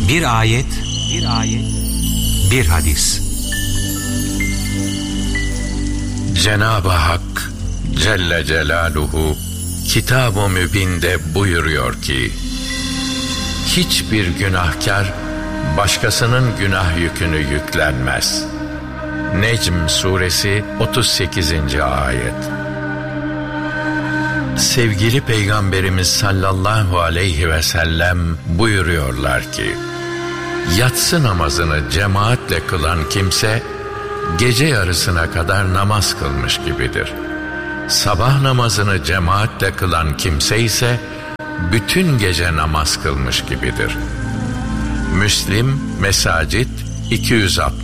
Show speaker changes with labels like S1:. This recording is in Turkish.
S1: Bir ayet, bir hadis.
S2: Cenab-ı Hak Celle Celaluhu Kitab-ı Mübin'de buyuruyor ki, hiçbir günahkar başkasının günah yükünü yüklenmez. Necm suresi 38. ayet. Sevgili Peygamberimiz sallallahu aleyhi ve sellem buyuruyorlar ki, yatsı namazını cemaatle kılan kimse gece yarısına kadar namaz kılmış gibidir. Sabah namazını cemaatle kılan kimse ise bütün gece namaz kılmış gibidir. Müslim Mesacit 260.